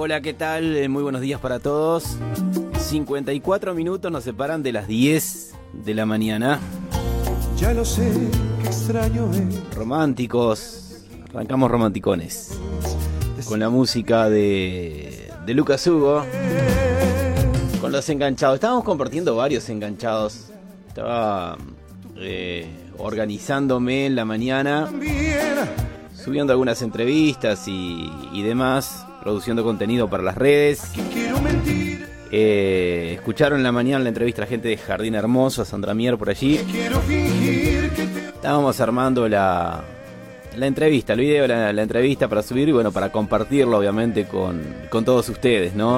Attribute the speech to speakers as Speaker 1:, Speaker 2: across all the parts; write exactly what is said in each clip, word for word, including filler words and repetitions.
Speaker 1: Hola, ¿qué tal? Eh, Muy buenos días para todos. cincuenta y cuatro minutos nos separan de las diez de la mañana.
Speaker 2: Ya lo sé, qué extraño es.
Speaker 1: Románticos, arrancamos romanticones con la música de, de Lucas Hugo, con los enganchados. Estábamos compartiendo varios enganchados. Estaba eh, organizándome en la mañana, subiendo algunas entrevistas y, y demás, produciendo contenido para las redes. Eh, escucharon en la mañana la entrevista a la gente de Jardín Hermoso, a Sandra Mier por allí. Estábamos armando la, la entrevista, el video, la, la entrevista para subir y bueno, para compartirlo obviamente con, con todos ustedes, ¿no?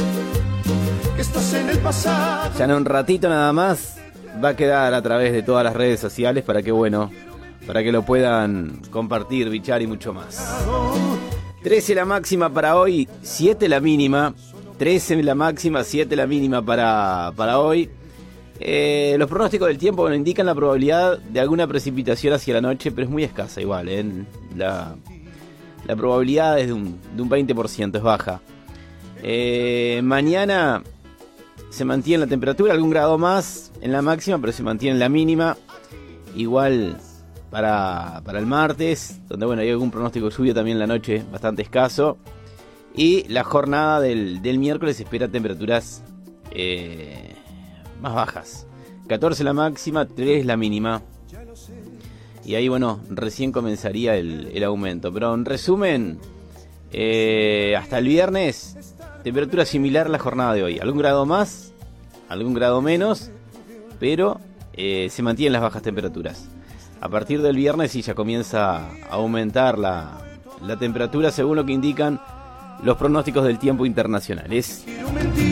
Speaker 1: Ya en un ratito nada más va a quedar a través de todas las redes sociales para que bueno, para que lo puedan compartir, bichar y mucho más. trece la máxima para hoy, siete la mínima. trece la máxima, siete la mínima para, para hoy. Eh, los pronósticos del tiempo bueno, indican la probabilidad de alguna precipitación hacia la noche, pero es muy escasa igual. ¿eh? La, la probabilidad es de un, de un veinte por ciento, es baja. Eh, mañana se mantiene la temperatura, algún grado más en la máxima, pero se mantiene en la mínima. Igual para, para el martes, donde bueno hay algún pronóstico de lluvia también en la noche, bastante escaso. Y la jornada del, del miércoles espera temperaturas eh, más bajas. catorce la máxima, tres la mínima. Y ahí, bueno, recién comenzaría el, el aumento. Pero en resumen, eh, hasta el viernes, temperatura similar a la jornada de hoy. Algún grado más, algún grado menos, pero eh, se mantienen las bajas temperaturas. A partir del viernes sí ya comienza a aumentar la, la temperatura según lo que indican los pronósticos del tiempo internacionales.